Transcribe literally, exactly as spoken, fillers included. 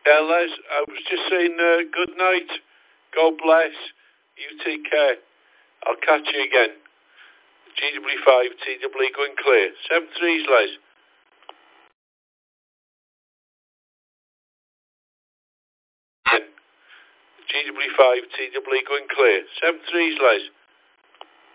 Yeah, Les, I was just saying uh, good night. God bless. You take care. I'll catch you again. G W five, T W going clear. Seven threes, Les. G W five, T W going clear. Seven threes, Les.